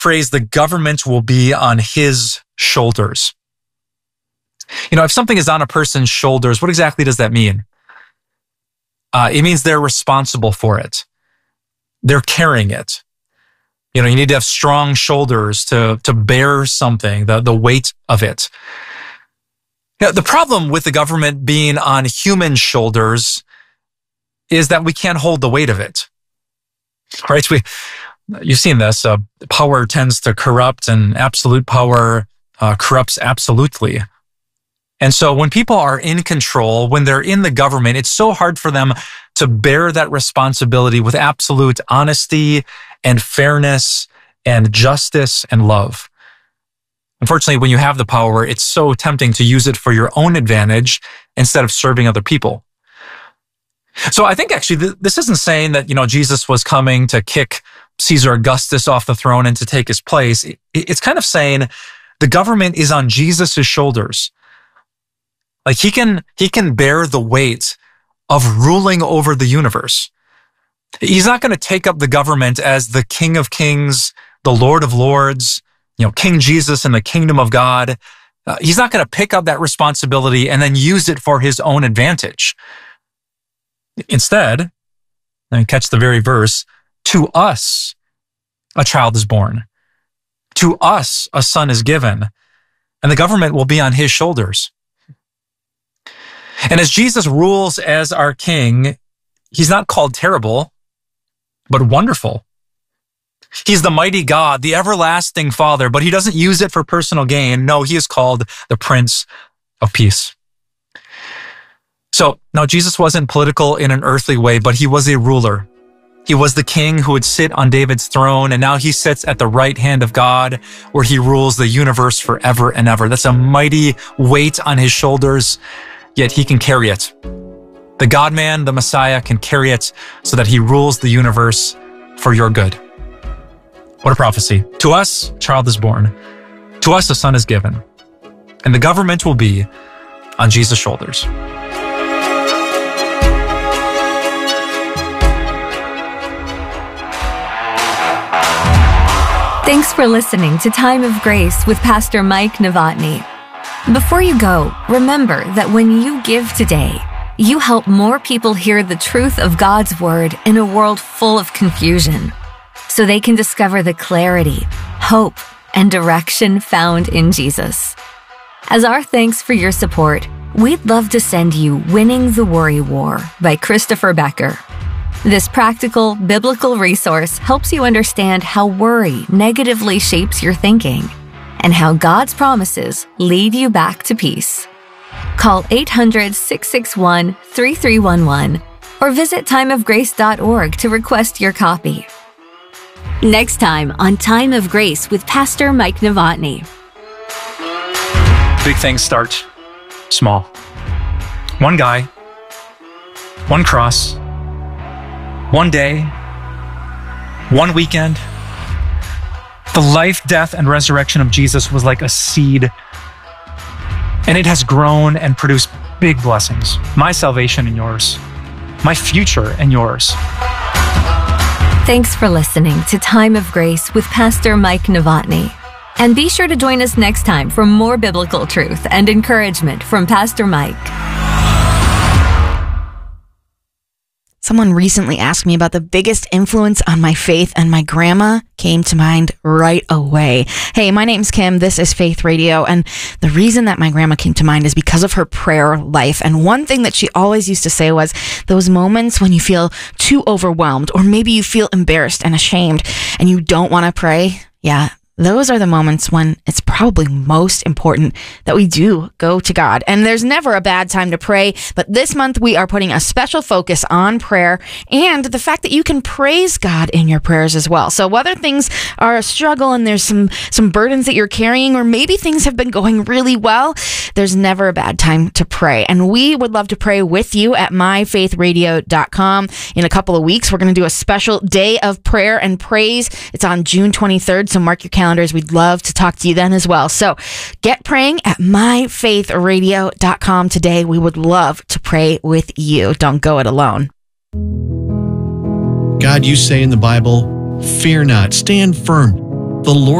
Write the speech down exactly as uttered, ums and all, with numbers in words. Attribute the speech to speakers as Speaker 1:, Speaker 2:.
Speaker 1: phrase, the government will be on his shoulders. You know, if something is on a person's shoulders, what exactly does that mean? Uh, it means they're responsible for it. They're carrying it. You know, you need to have strong shoulders to, to bear something, the, the weight of it. You know, the problem with the government being on human shoulders is that we can't hold the weight of it. Right? We, you've seen this. Uh, power tends to corrupt, and absolute power uh, corrupts absolutely. And so when people are in control, when they're in the government, it's so hard for them to bear that responsibility with absolute honesty and fairness and justice and love. Unfortunately, when you have the power, it's so tempting to use it for your own advantage instead of serving other people. So I think actually th- this isn't saying that, you know, Jesus was coming to kick Caesar Augustus off the throne and to take his place. It, it's kind of saying the government is on Jesus' shoulders. Like he can, he can bear the weight of ruling over the universe. He's not going to take up the government as the King of Kings, the Lord of Lords, you know, King Jesus and the kingdom of God. Uh, he's not going to pick up that responsibility and then use it for his own advantage. Instead, and catch the very verse, to us a child is born. To us a son is given, and the government will be on his shoulders. And as Jesus rules as our king, he's not called terrible, but wonderful. He's the mighty God, the everlasting Father, but he doesn't use it for personal gain. No, he is called the Prince of Peace. So, now Jesus wasn't political in an earthly way, but he was a ruler. He was the king who would sit on David's throne, and now he sits at the right hand of God, where he rules the universe forever and ever. That's a mighty weight on his shoulders, yet he can carry it. The God-man, the Messiah, can carry it so that he rules the universe for your good. What a prophecy. To us, a child is born. To us, a son is given. And the government will be on Jesus' shoulders.
Speaker 2: Thanks for listening to Time of Grace with Pastor Mike Novotny. Before you go, remember that when you give today, you help more people hear the truth of God's Word in a world full of confusion, so they can discover the clarity, hope, and direction found in Jesus. As our thanks for your support, we'd love to send you Winning the Worry War by Christopher Becker. This practical, biblical resource helps you understand how worry negatively shapes your thinking and how God's promises lead you back to peace. Call eight hundred, six six one, three three one one or visit time of grace dot org to request your copy. Next time on Time of Grace with Pastor Mike Novotny.
Speaker 1: Big things start small. One guy, one cross, one day, one weekend. The life, death, and resurrection of Jesus was like a seed, and it has grown and produced big blessings. My salvation and yours. My future and yours.
Speaker 2: Thanks for listening to Time of Grace with Pastor Mike Novotny. And be sure to join us next time for more biblical truth and encouragement from Pastor Mike.
Speaker 3: Someone recently asked me about the biggest influence on my faith, and my grandma came to mind right away. Hey, my name's Kim. This is Faith Radio, and the reason that my grandma came to mind is because of her prayer life. And one thing that she always used to say was, those moments when you feel too overwhelmed, or maybe you feel embarrassed and ashamed, and you don't want to pray, yeah, those are the moments when it's probably most important that we do go to God. And there's never a bad time to pray, but this month we are putting a special focus on prayer and the fact that you can praise God in your prayers as well. So whether things are a struggle and there's some, some burdens that you're carrying, or maybe things have been going really well, there's never a bad time to pray. And we would love to pray with you at my faith radio dot com. In a couple of weeks, we're going to do a special day of prayer and praise. It's on June twenty-third, so mark your calendar. We'd love to talk to you then as well. So get praying at my faith radio dot com today. We would love to pray with you. Don't go it alone.
Speaker 4: God, you say in the Bible, fear not, stand firm, The Lord